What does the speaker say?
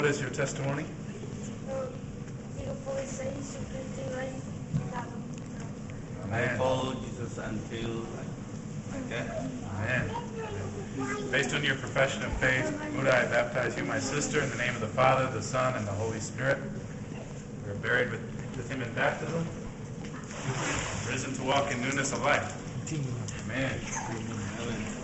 is your testimony? I follow Jesus until my death. Amen. Based on your profession of faith, Muda, I baptize you, my sister, in the name of the Father, the Son, and the Holy Spirit. We are buried with him in baptism, risen to walk in newness of life. Amen. Amen.